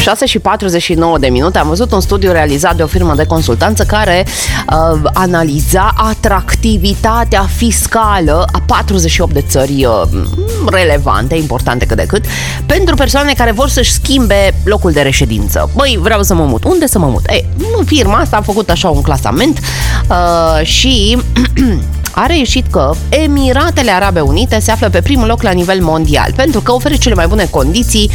6:49. Am văzut un studiu realizat de o firmă de consultanță care analiza atractivitatea fiscală a 48 de țări relevante, importante cât de cât, pentru persoane care vor să-și schimbe locul de reședință. Băi, vreau să mă mut. Unde să mă mut? Firma asta a făcut așa un clasament și a reieșit că Emiratele Arabe Unite se află pe primul loc la nivel mondial, pentru că oferă cele mai bune condiții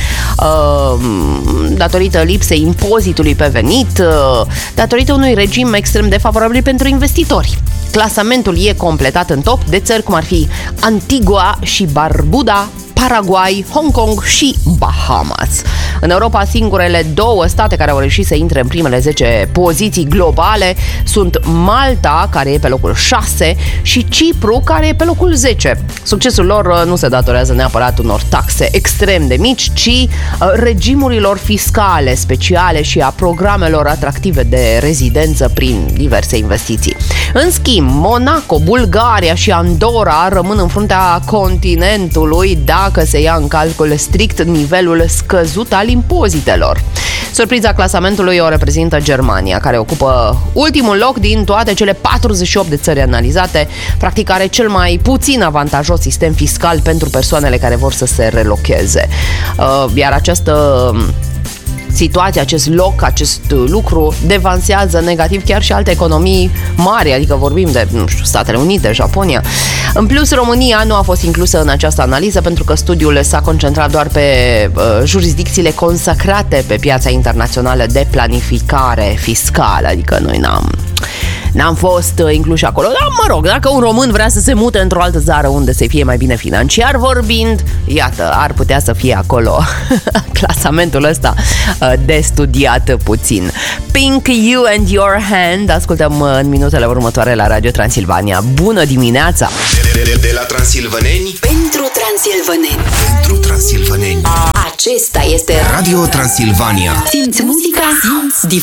datorită lipsei impozitului pe venit, datorită unui regim extrem de favorabil pentru investitori. Clasamentul e completat în top de țări cum ar fi Antigua și Barbuda, Paraguay, Hong Kong și Bahamas. În Europa, singurele 2 state care au reușit să intre în primele 10 poziții globale sunt Malta, care e pe locul 6, și Cipru, care e pe locul 10. Succesul lor nu se datorează neapărat unor taxe extrem de mici, ci regimurilor fiscale speciale și a programelor atractive de rezidență prin diverse investiții. În schimb, Monaco, Bulgaria și Andorra rămân în fruntea continentului dacă se ia în calcul strict nivelul scăzut al impozitelor. Surpriza clasamentului o reprezintă Germania, care ocupă ultimul loc din toate cele 48 de țări analizate, practic are cel mai puțin avantajos sistem fiscal pentru persoanele care vor să se relocheze. Iar această situație, acest loc, acest lucru devansează negativ chiar și alte economii mari, adică vorbim de, Statele Unite, Japonia. În plus, România nu a fost inclusă în această analiză pentru că studiul s-a concentrat doar pe jurisdicțiile consacrate pe piața internațională de planificare fiscală, adică noi n-am fost incluși acolo. Dar, mă rog, dacă un român vrea să se mute într-o altă țară unde să fie mai bine financiar vorbind, iată, ar putea să fie acolo clasamentul ăsta de studiat puțin. Pink, You and Your Hand, ascultăm în minutele următoare la Radio Transilvania. Bună dimineața! De la transilvaneni pentru transilvaneni. Pentru transilvaneni. Acesta este Radio Transilvania. Simți muzica, simți